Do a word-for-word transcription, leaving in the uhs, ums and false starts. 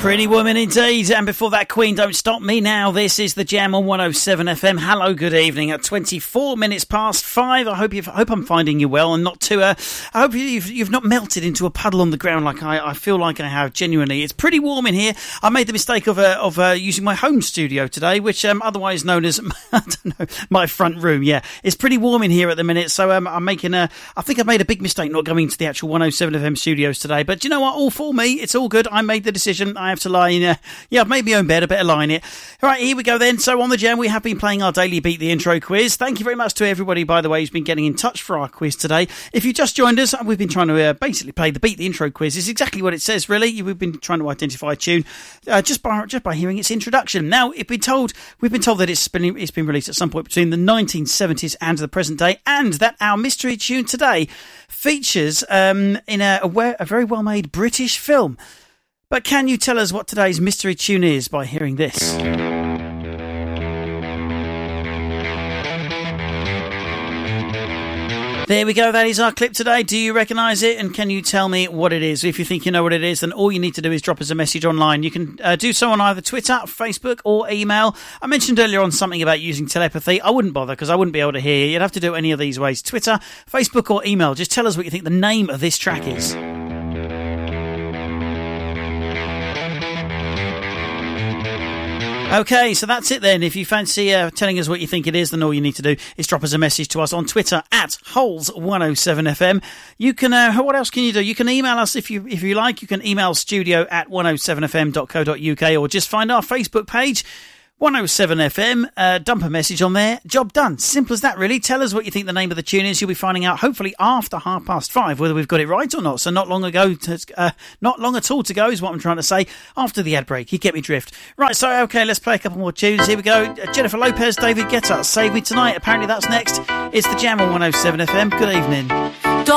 Pretty Woman indeed. And before that, Queen, Don't Stop Me Now. This is the Jam on one oh seven F M. Hello, good evening. At twenty-four minutes past five. I hope you hope I'm finding you well and not too. Uh, I hope you've you've not melted into a puddle on the ground like I, I feel like I have. Genuinely, it's pretty warm in here. I made the mistake of uh, of uh, using my home studio today, which um, otherwise known as I don't know my front room. Yeah, it's pretty warm in here at the minute. So um, I'm making a. I think I made a big mistake not going to the actual one oh seven F M studios today. But you know what? All for me. It's all good. I made the decision. I have to lie in. Uh, yeah, I've made my own bed. I better lie in it. All right, here we go then. So on the Jam, we have been playing our daily Beat the Intro quiz. Thank you very much to everybody, by the way, who's been getting in touch for our quiz today. If you just joined us, we've been trying to uh, basically play the Beat the Intro quiz. It's exactly what it says, really. We've been trying to identify a tune uh, just by just by hearing its introduction. Now, it's been told we've been told that it's been it's been released at some point between the nineteen seventies and the present day, and that our mystery tune today features um, in a, a, a very well-made British film. But can you tell us what today's mystery tune is by hearing this? There we go, that is our clip today. Do you recognise it? And can you tell me what it is? If you think you know what it is, then all you need to do is drop us a message online. You can uh, do so on either Twitter, Facebook or email. I mentioned earlier on something about using telepathy. I wouldn't bother because I wouldn't be able to hear you. You'd have to do it any of these ways. Twitter, Facebook or email. Just tell us what you think the name of this track is. Okay, so that's it then. If you fancy uh, telling us what you think it is, then all you need to do is drop us a message to us on Twitter at Holes one oh seven F M. You can, uh, what else can you do? You can email us if you if you like. You can email studio at one oh seven f m dot co dot u k or just find our Facebook page, one oh seven F M, uh, dump a message on there. Job done. Simple as that, really. Tell us what you think the name of the tune is. You'll be finding out, hopefully, after half past five, whether we've got it right or not. So not long ago, to, uh, not long at all to go is what I'm trying to say. After the ad break, you get me drift. Right, so, okay, let's play a couple more tunes. Here we go. Uh, Jennifer Lopez, David Guetta, Save Me Tonight. Apparently that's next. It's the Jam on one oh seven F M. Good evening.